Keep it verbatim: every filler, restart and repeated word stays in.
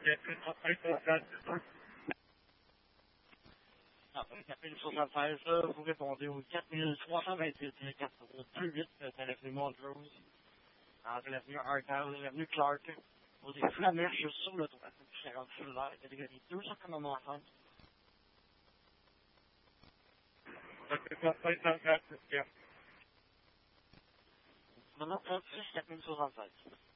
Après quatre mille soixante-seize, là, vous répondez au quatre mille trois cent vingt-huit, deux huit, c'est l'avenue Montrose, entre l'avenue Argyle et l'avenue Clark. Vous êtes flamèrent juste sur le toit, c'est rendu sur l'air, catégorie deux cent quatre-vingt-cinq. Maintenant, trente-six, quatre mille soixante-seize.